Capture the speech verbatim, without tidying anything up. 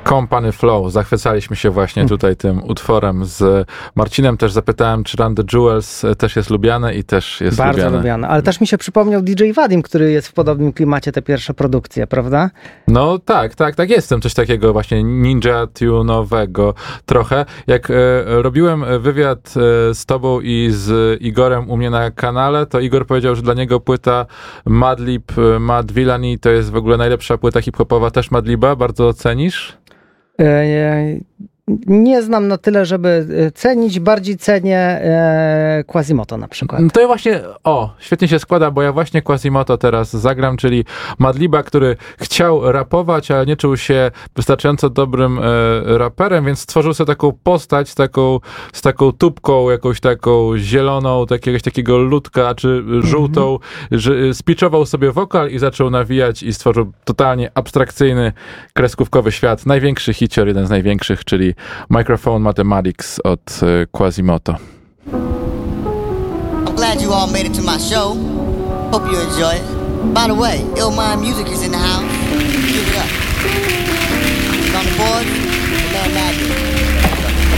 Company Flow. Zachwycaliśmy się właśnie tutaj tym utworem z Marcinem. Też zapytałem, czy Run the Jewels też jest lubiane i też jest Bardzo lubiane. lubiane. Ale też mi się przypomniał D J Vadim, który jest w podobnym klimacie, te pierwsze produkcje, prawda? No tak, tak, tak jestem. Coś takiego właśnie ninja tune'owego trochę. Jak e, robiłem wywiad e, z tobą i z Igorem u mnie na kanale, to Igor powiedział, że dla niego płyta Madlib, Mad Villani to jest w ogóle najlepsza płyta hip-hopowa. Też Madliba bardzo cenisz? E, nie znam na tyle, żeby cenić. Bardziej cenię e, Quasimoto na przykład. To ja właśnie, o, świetnie się składa, bo ja właśnie Quasimoto teraz zagram, czyli Madliba, który chciał rapować, ale nie czuł się wystarczająco dobrym e, raperem, więc stworzył sobie taką postać z taką, z taką tubką, jakąś taką zieloną, jakiegoś takiego ludka, czy żółtą, mm-hmm. że spiczował sobie wokal i zaczął nawijać i stworzył totalnie abstrakcyjny, kreskówkowy świat. Największy hicior, jeden z największych, czyli Microphone Mathematics od e, Quasimoto. I'm glad you all made it to my show. Hope you enjoy it. By the way, Illmind Music is in the house.